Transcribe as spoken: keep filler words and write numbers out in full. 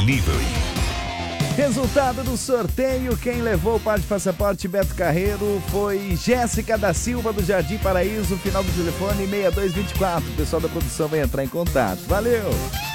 Delivery. Resultado do sorteio, quem levou o par de passaporte Beto Carreiro foi Jéssica da Silva, do Jardim Paraíso, final do telefone seis dois dois quatro. O pessoal da produção vai entrar em contato. Valeu!